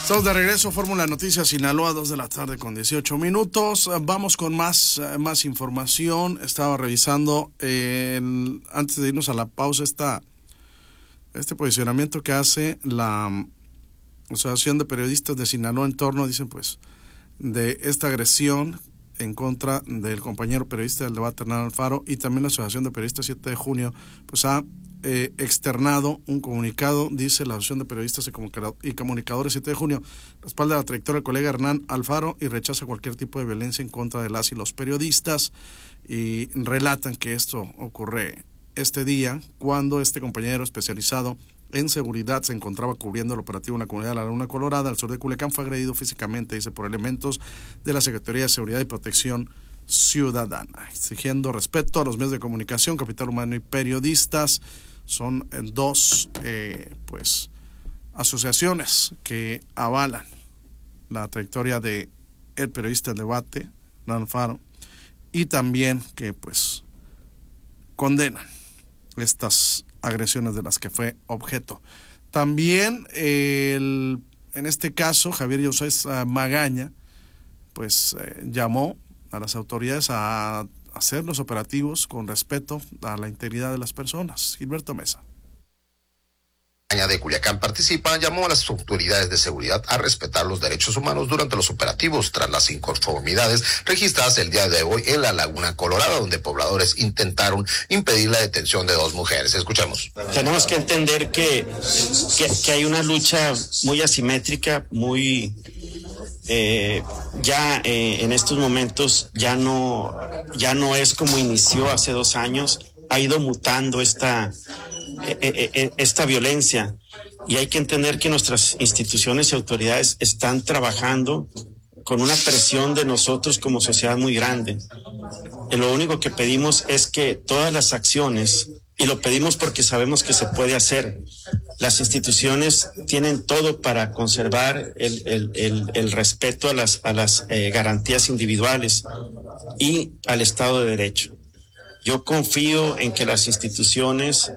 Estamos de regreso, Fórmula Noticias Sinaloa, 2 de la tarde con 18 minutos. Vamos con más información. Estaba revisando, antes de irnos a la pausa, este posicionamiento que hace la Asociación de Periodistas de Sinaloa en torno, dicen pues, de esta agresión en contra del compañero periodista del debate, Hernán Alfaro, y también la Asociación de Periodistas 7 de junio, pues ha externado un comunicado. Dice la Asociación de Periodistas y Comunicadores 7 de junio, respalda la trayectoria del colega Hernán Alfaro y rechaza cualquier tipo de violencia en contra de las y los periodistas, y relatan que esto ocurre este día cuando este compañero especializado en seguridad se encontraba cubriendo el operativo en la comunidad de La Laguna Colorada, al sur de Culiacán. Fue agredido físicamente, dice, por elementos de la Secretaría de Seguridad y Protección Ciudadana, exigiendo respeto a los medios de comunicación, capital humano y periodistas. Son dos asociaciones que avalan la trayectoria de el periodista del debate, Hernán Alfaro, y también que pues condenan estas agresiones de las que fue objeto. También en este caso Javier José Magaña pues llamó a las autoridades a hacer los operativos con respeto a la integridad de las personas. Gilberto Mesa. De Culiacán participa, llamó a las autoridades de seguridad a respetar los derechos humanos durante los operativos tras las inconformidades registradas el día de hoy en la Laguna Colorada, donde pobladores intentaron impedir la detención de dos mujeres. Escuchemos. Tenemos que entender que hay una lucha muy asimétrica, muy en estos momentos ya no es como inició hace 2 años. Ha ido mutando esta violencia, y hay que entender que nuestras instituciones y autoridades están trabajando con una presión de nosotros como sociedad muy grande. Lo único que pedimos es que todas las acciones, y lo pedimos porque sabemos que se puede hacer, las instituciones tienen todo para conservar el respeto a las garantías individuales y al Estado de Derecho. Yo confío en que las instituciones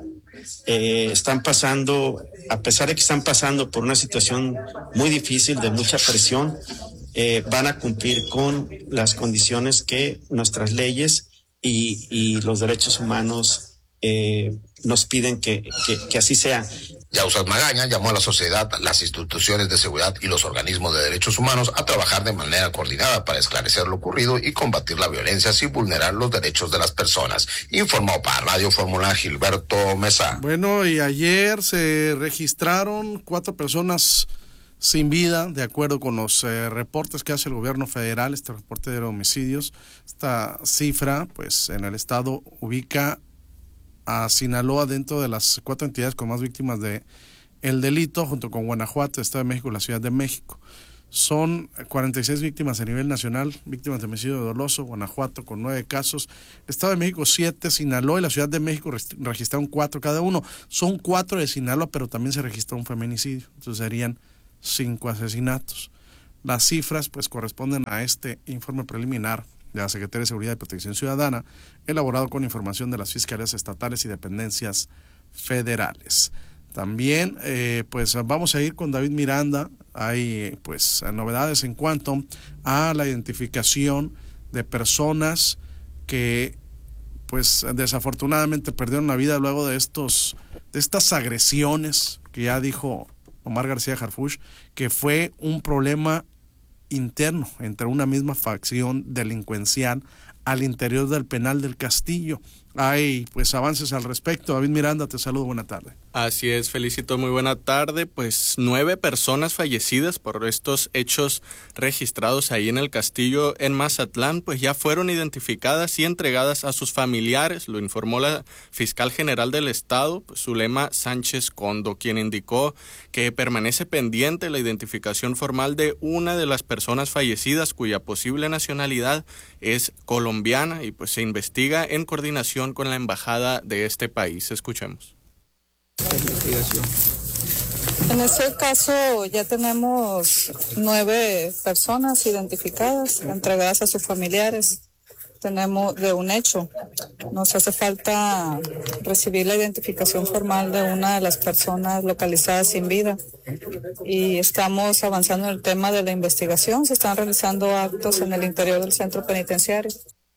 están pasando, a pesar de que están pasando por una situación muy difícil, de mucha presión, van a cumplir con las condiciones que nuestras leyes y los derechos humanos nos piden que así sea. Yausas Magaña llamó a la sociedad, las instituciones de seguridad y los organismos de derechos humanos a trabajar de manera coordinada para esclarecer lo ocurrido y combatir la violencia sin vulnerar los derechos de las personas. Informó para Radio Fórmula Gilberto Mesa. Bueno, y ayer se registraron 4 personas sin vida, de acuerdo con los reportes que hace el gobierno federal, este reporte de homicidios. Esta cifra, pues en el estado ubica a Sinaloa dentro de las 4 entidades con más víctimas de el delito, junto con Guanajuato, Estado de México y la Ciudad de México. Son 46 víctimas a nivel nacional, víctimas de homicidio doloso. Guanajuato con 9 casos, Estado de México 7, Sinaloa y la Ciudad de México registraron 4 cada uno. Son 4 de Sinaloa, pero también se registró un feminicidio, entonces serían 5 asesinatos. Las cifras pues corresponden a este informe preliminar de la Secretaría de Seguridad y Protección Ciudadana, elaborado con información de las fiscalías estatales y dependencias federales. También pues vamos a ir con David Miranda. Hay pues novedades en cuanto a la identificación de personas que pues desafortunadamente perdieron la vida luego de estas agresiones que ya dijo Omar García Harfuch, que fue un problema interno entre una misma facción delincuencial al interior del penal del Castillo. Hay pues avances al respecto. David Miranda, te saludo, buena tarde. Así es, Felicito, muy buena tarde. Pues 9 personas fallecidas por estos hechos registrados ahí en el Castillo en Mazatlán, pues ya fueron identificadas y entregadas a sus familiares, lo informó la fiscal general del estado, pues, Zulema Sánchez Condo, quien indicó que permanece pendiente la identificación formal de una de las personas fallecidas cuya posible nacionalidad es colombiana y pues se investiga en coordinación con la embajada de este país. Escuchemos. En este caso ya tenemos 9 personas identificadas, entregadas a sus familiares. tenemos de un hecho. Nos hace falta recibir la identificación formal de una de las personas localizadas sin vida y estamos avanzando en el tema de la investigación. Se están realizando actos en el interior del centro penitenciario.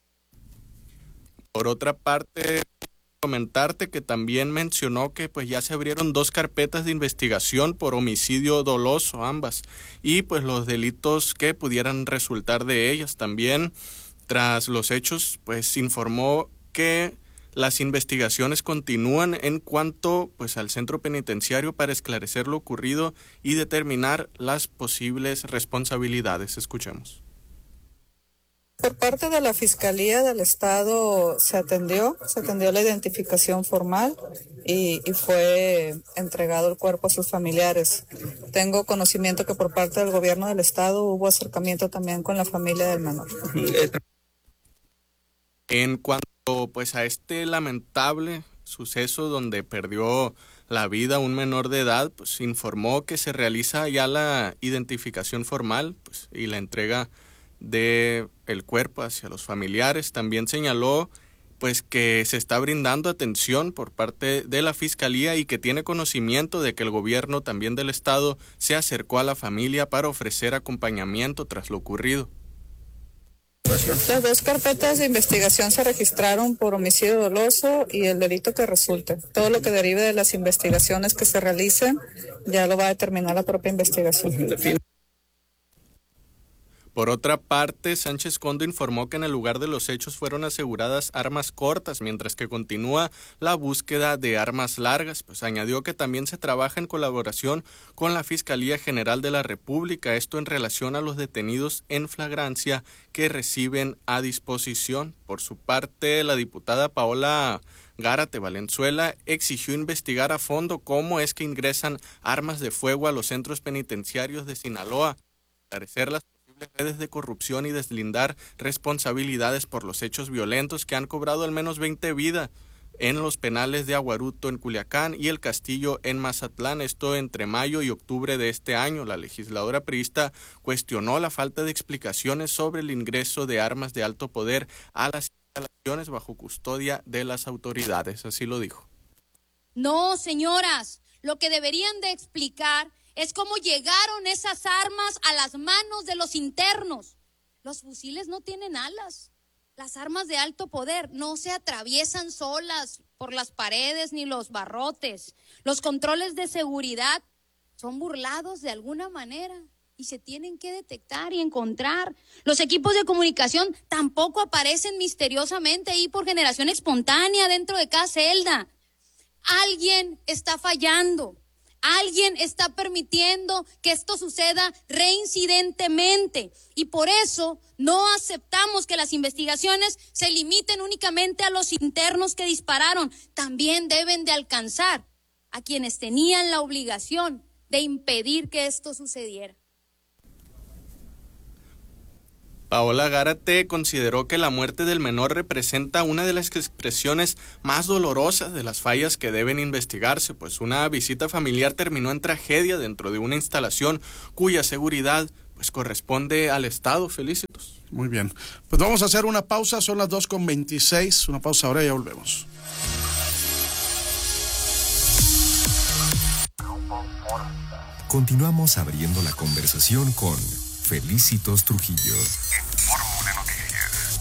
Por otra parte, comentarte que también mencionó que pues ya se abrieron 2 carpetas de investigación por homicidio doloso, ambas, y pues los delitos que pudieran resultar de ellas. También, tras los hechos, pues informó que las investigaciones continúan en cuanto pues al centro penitenciario para esclarecer lo ocurrido y determinar las posibles responsabilidades. Escuchemos. Por parte de la Fiscalía del Estado se atendió la identificación formal y fue entregado el cuerpo a sus familiares. Tengo conocimiento que por parte del gobierno del Estado hubo acercamiento también con la familia del menor. En cuanto pues a este lamentable suceso donde perdió la vida un menor de edad, pues informó que se realiza ya la identificación formal pues, y la entrega de el cuerpo hacia los familiares. También señaló pues que se está brindando atención por parte de la Fiscalía y que tiene conocimiento de que el gobierno también del Estado se acercó a la familia para ofrecer acompañamiento tras lo ocurrido. Las 2 carpetas de investigación se registraron por homicidio doloso y el delito que resulte. Todo lo que derive de las investigaciones que se realicen ya lo va a determinar la propia investigación. Por otra parte, Sánchez Condo informó que en el lugar de los hechos fueron aseguradas armas cortas, mientras que continúa la búsqueda de armas largas. Pues añadió que también se trabaja en colaboración con la Fiscalía General de la República, esto en relación a los detenidos en flagrancia que reciben a disposición. Por su parte, la diputada Paola Gárate Valenzuela exigió investigar a fondo cómo es que ingresan armas de fuego a los centros penitenciarios de Sinaloa, esclarecer las redes de corrupción y deslindar responsabilidades por los hechos violentos que han cobrado al menos 20 vidas en los penales de Aguaruto en Culiacán y El Castillo en Mazatlán, esto entre mayo y octubre de este año. La legisladora priista cuestionó la falta de explicaciones sobre el ingreso de armas de alto poder a las instalaciones bajo custodia de las autoridades, así lo dijo. No, señoras, lo que deberían de explicar es cómo llegaron esas armas a las manos de los internos. Los fusiles no tienen alas. Las armas de alto poder no se atraviesan solas por las paredes ni los barrotes. Los controles de seguridad son burlados de alguna manera y se tienen que detectar y encontrar. Los equipos de comunicación tampoco aparecen misteriosamente ahí por generación espontánea dentro de cada celda. Alguien está fallando. Alguien está permitiendo que esto suceda reincidentemente y por eso no aceptamos que las investigaciones se limiten únicamente a los internos que dispararon. También deben de alcanzar a quienes tenían la obligación de impedir que esto sucediera. Paola Gárate consideró que la muerte del menor representa una de las expresiones más dolorosas de las fallas que deben investigarse, pues una visita familiar terminó en tragedia dentro de una instalación cuya seguridad pues corresponde al Estado. Felicitos. Muy bien. Pues vamos a hacer una pausa, son las 2:26, una pausa ahora y ya volvemos. Continuamos abriendo la conversación con Felicitos Trujillo. Fórmula Noticias.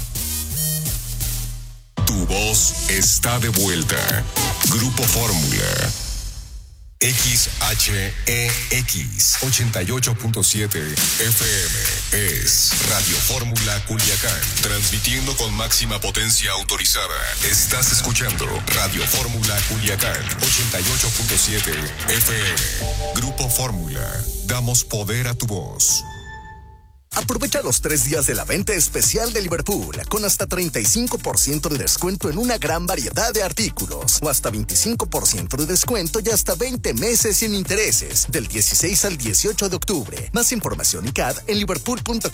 Tu voz está de vuelta. Grupo Fórmula. XHEX 88.7 FM es Radio Fórmula Culiacán, transmitiendo con máxima potencia autorizada. Estás escuchando Radio Fórmula Culiacán 88.7 FM. Grupo Fórmula, damos poder a tu voz. Aprovecha los 3 días de la venta especial de Liverpool con hasta 35% de descuento en una gran variedad de artículos o hasta 25% de descuento y hasta 20 meses sin intereses del 16 al 18 de octubre. Más información y CAD en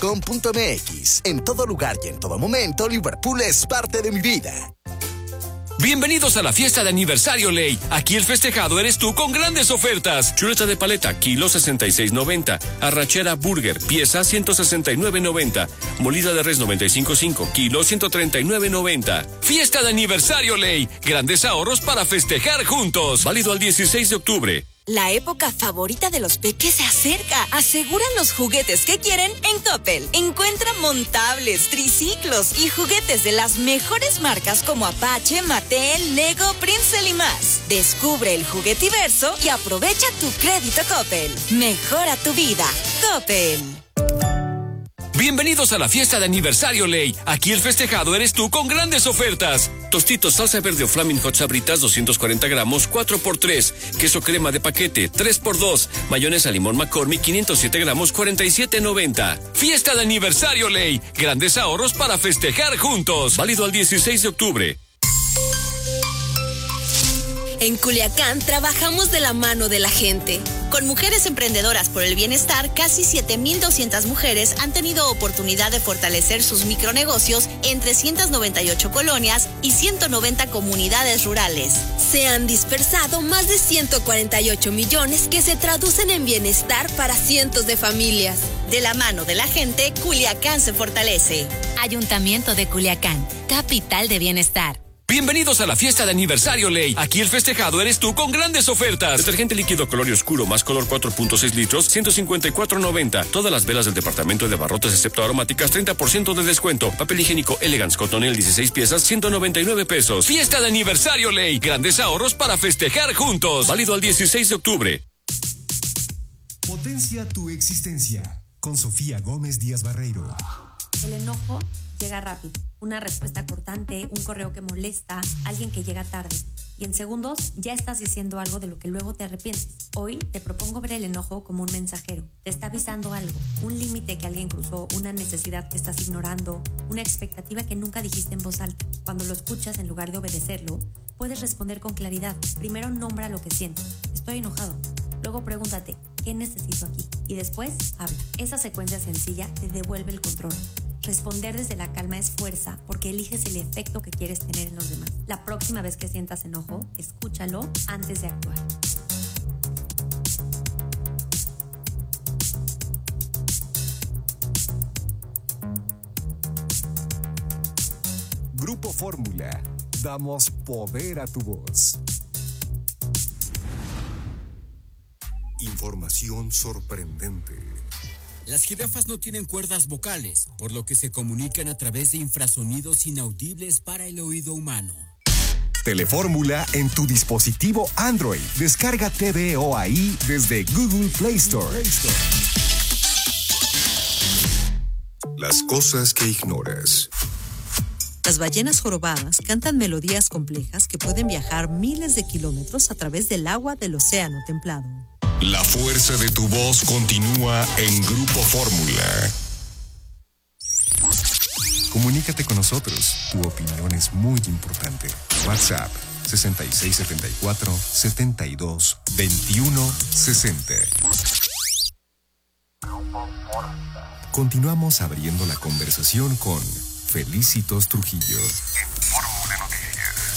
liverpool.com.mx. En todo lugar y en todo momento, Liverpool es parte de mi vida. Bienvenidos a la fiesta de aniversario Ley. Aquí el festejado eres tú con grandes ofertas. Chuleta de paleta, kilo 66.90. Arrachera burger, pieza 169.90. Molida de res 95.5, kilo 139.90. Fiesta de aniversario Ley. Grandes ahorros para festejar juntos. Válido al 16 de octubre. La época favorita de los peques se acerca. Aseguran los juguetes que quieren en Coppel. Encuentra montables, triciclos y juguetes de las mejores marcas como Apache, Mattel, Lego, Princeton y más. Descubre el juguetiverso y aprovecha tu crédito Coppel. Mejora tu vida. Coppel. Bienvenidos a la fiesta de aniversario Ley. Aquí el festejado eres tú con grandes ofertas. Tostitos salsa verde o Flaming Hot Sabritas 240 gramos 4x3. Queso crema de paquete 3x2. Mayonesa limón McCormick 507 gramos 47.90. Fiesta de aniversario Ley. Grandes ahorros para festejar juntos. Válido al 16 de octubre. En Culiacán trabajamos de la mano de la gente. Con Mujeres Emprendedoras por el Bienestar, casi 7,200 mujeres han tenido oportunidad de fortalecer sus micronegocios en 398 colonias y 190 comunidades rurales. Se han dispersado más de 148 millones que se traducen en bienestar para cientos de familias. De la mano de la gente, Culiacán se fortalece. Ayuntamiento de Culiacán, capital de bienestar. Bienvenidos a la fiesta de aniversario Ley. Aquí el festejado eres tú con grandes ofertas. Detergente líquido color oscuro más color 4.6 litros, 154.90. Todas las velas del departamento de abarrotes excepto aromáticas, 30% de descuento. Papel higiénico Elegance Cotonel 16 piezas, 199 pesos. Fiesta de aniversario Ley. Grandes ahorros para festejar juntos. Válido al 16 de octubre. Potencia tu existencia. Con Sofía Gómez Díaz Barreiro. El enojo llega rápido. Una respuesta cortante, un correo que molesta, alguien que llega tarde. Y en segundos ya estás diciendo algo de lo que luego te arrepientes. Hoy te propongo ver el enojo como un mensajero. Te está avisando algo, un límite que alguien cruzó, una necesidad que estás ignorando, una expectativa que nunca dijiste en voz alta. Cuando lo escuchas, en lugar de obedecerlo, puedes responder con claridad. Primero nombra lo que sientes. Estoy enojado. Luego pregúntate, ¿qué necesito aquí? Y después, habla. Esa secuencia sencilla te devuelve el control. Responder desde la calma es fuerza porque eliges el efecto que quieres tener en los demás. La próxima vez que sientas enojo, escúchalo antes de actuar. Grupo Fórmula. Damos poder a tu voz. Información sorprendente. Las jirafas no tienen cuerdas vocales, por lo que se comunican a través de infrasonidos inaudibles para el oído humano. Telefórmula en tu dispositivo Android. Descarga TVO ahí desde Google Play Store. Las cosas que ignoras. Las ballenas jorobadas cantan melodías complejas que pueden viajar miles de kilómetros a través del agua del océano templado. La fuerza de tu voz continúa en Grupo Fórmula. Comunícate con nosotros. Tu opinión es muy importante. WhatsApp 6674-722160. Continuamos abriendo la conversación con Felicitos Trujillo. Fórmula Noticias.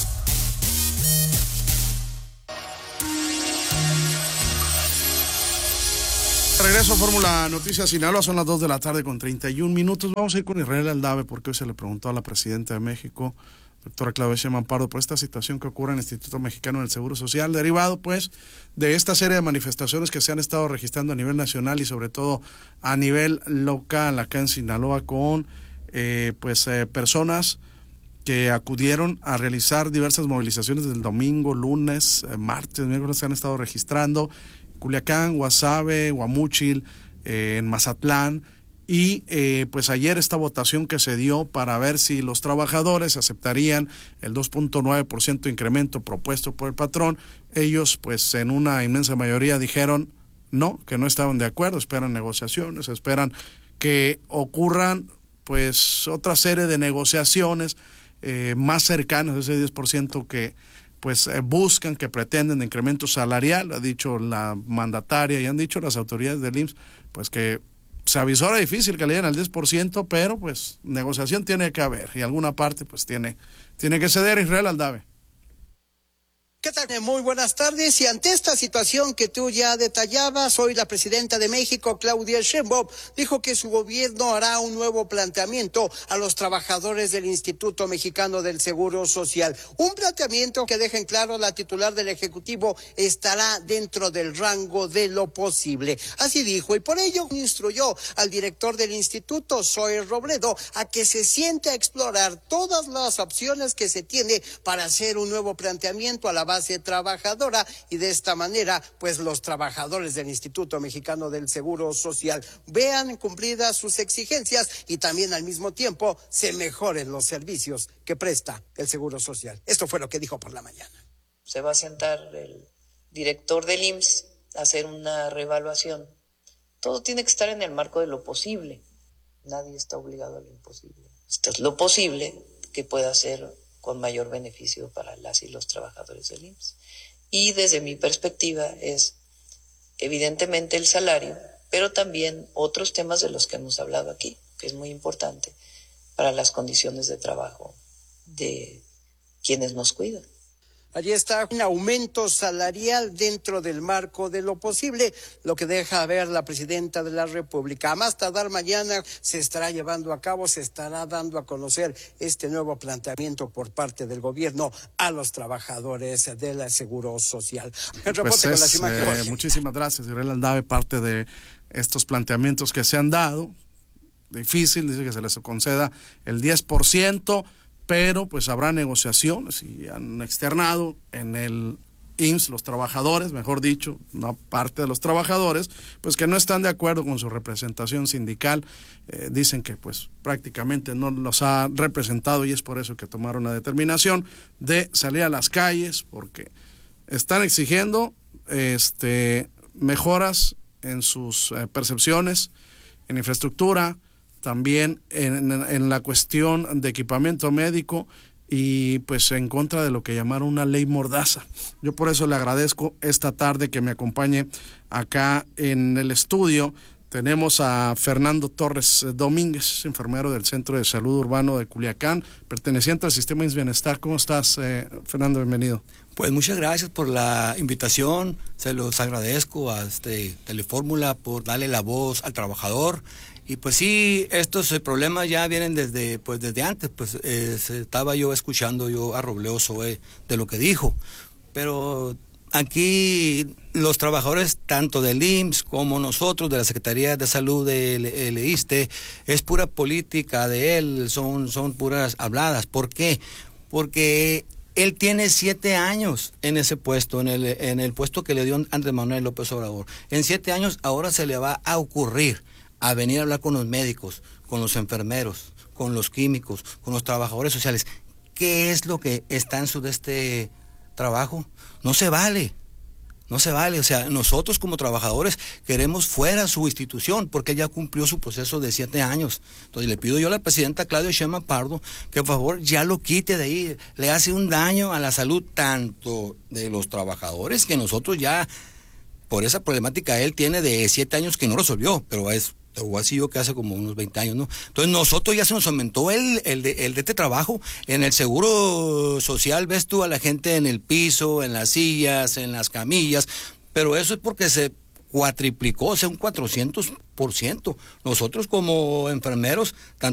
Regreso a Fórmula Noticias Sinaloa, son las 2 de la tarde con 31 minutos. Vamos a ir con Israel Aldave porque hoy se le preguntó a la presidenta de México, doctora Claudia Sheinbaum Pardo, por esta situación que ocurre en el Instituto Mexicano del Seguro Social, derivado pues de esta serie de manifestaciones que se han estado registrando a nivel nacional y sobre todo a nivel local acá en Sinaloa con personas que acudieron a realizar diversas movilizaciones del domingo, lunes, martes, miércoles se han estado registrando. Culiacán, Guasave, Guamúchil, en Mazatlán y pues ayer esta votación que se dio para ver si los trabajadores aceptarían el 2.9% de incremento propuesto por el patrón, ellos pues en una inmensa mayoría dijeron no, que no estaban de acuerdo, esperan negociaciones, esperan que ocurran pues otra serie de negociaciones más cercanas a ese 10% que pues buscan, que pretenden de incremento salarial, ha dicho la mandataria y han dicho las autoridades del IMSS, pues que se avisora difícil que le den al 10%, pero pues negociación tiene que haber y alguna parte pues tiene que ceder. Israel Aldave. ¿Qué tal? Muy buenas tardes. Y ante esta situación que tú ya detallabas, hoy la presidenta de México, Claudia Sheinbaum, dijo que su gobierno hará un nuevo planteamiento a los trabajadores del Instituto Mexicano del Seguro Social. Un planteamiento que deja en claro la titular del Ejecutivo estará dentro del rango de lo posible. Así dijo, y por ello instruyó al director del instituto, Zoe Robledo, a que se siente a explorar todas las opciones que se tiene para hacer un nuevo planteamiento a la base trabajadora, y de esta manera pues los trabajadores del Instituto Mexicano del Seguro Social vean cumplidas sus exigencias y también al mismo tiempo se mejoren los servicios que presta el Seguro Social. Esto fue lo que dijo por la mañana. Se va a sentar el director del IMSS a hacer una reevaluación. Todo tiene que estar en el marco de lo posible. Nadie está obligado a lo imposible. Esto es lo posible que pueda ser con mayor beneficio para las y los trabajadores del IMSS. Y desde mi perspectiva es evidentemente el salario, pero también otros temas de los que hemos hablado aquí, que es muy importante para las condiciones de trabajo de quienes nos cuidan. Allí está un aumento salarial dentro del marco de lo posible, lo que deja ver la presidenta de la República. A más tardar mañana se estará llevando a cabo, se estará dando a conocer este nuevo planteamiento por parte del gobierno a los trabajadores del Seguro Social. El reporte con las imágenes. Muchísimas gracias, Israel Aldave, parte de estos planteamientos que se han dado. Difícil, dice que se les conceda el 10%. Pero pues habrá negociaciones y han externado en el IMSS los trabajadores, mejor dicho, una parte de los trabajadores, pues que no están de acuerdo con su representación sindical, dicen que pues prácticamente no los ha representado y es por eso que tomaron la determinación de salir a las calles porque están exigiendo mejoras en sus percepciones, en infraestructura, también en la cuestión de equipamiento médico y pues en contra de lo que llamaron una ley mordaza. Yo por eso le agradezco esta tarde que me acompañe acá en el estudio. Tenemos a Fernando Torres Domínguez, enfermero del Centro de Salud Urbano de Culiacán, perteneciente al Sistema IMSS Bienestar. ¿Cómo estás, Fernando? Bienvenido. Pues muchas gracias por la invitación, se los agradezco a Telefórmula por darle la voz al trabajador. Y pues sí, estos problemas ya vienen desde antes, estaba yo escuchando a Robledo Zoe de lo que dijo, pero aquí los trabajadores tanto del IMSS como nosotros de la Secretaría de Salud del ISSSTE, es pura política de él, son puras habladas. ¿Por qué? Porque él tiene 7 años en ese puesto, en el puesto que le dio Andrés Manuel López Obrador. En 7 años ahora se le va a ocurrir a venir a hablar con los médicos, con los enfermeros, con los químicos, con los trabajadores sociales. ¿Qué es lo que está en su trabajo? No se vale. O sea, nosotros como trabajadores queremos fuera su institución porque ya cumplió su proceso de 7 años. Entonces le pido yo a la presidenta Claudia Sheinbaum Pardo que por favor ya lo quite de ahí. Le hace un daño a la salud tanto de los trabajadores que nosotros ya, por esa problemática él tiene de 7 años que no resolvió, pero o así yo que hace como unos 20 años, ¿no? Entonces nosotros ya se nos aumentó el de este trabajo. En el Seguro Social ves tú a la gente en el piso, en las sillas, en las camillas, pero eso es porque se cuatriplicó, o sea, un 400%. Nosotros como enfermeros, tanto